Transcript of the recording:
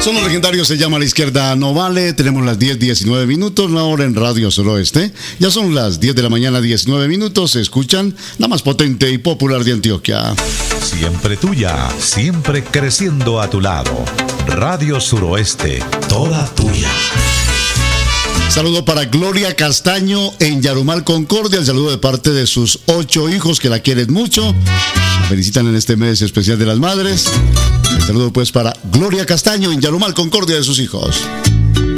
Son los legendarios, se llama La Izquierda No Vale. Tenemos las 10:19 minutos, ahora en Radio Suroeste. Ya son las 10 de la mañana, 19 minutos. Se escuchan la más potente y popular de Antioquia. Siempre tuya, siempre creciendo a tu lado. Radio Suroeste, toda tuya. Saludo para Gloria Castaño en Yarumal, Concordia. El saludo de parte de sus 8 hijos que la quieren mucho. La felicitan en este mes especial de las madres. El saludo pues para Gloria Castaño en Yarumal, Concordia, de sus hijos.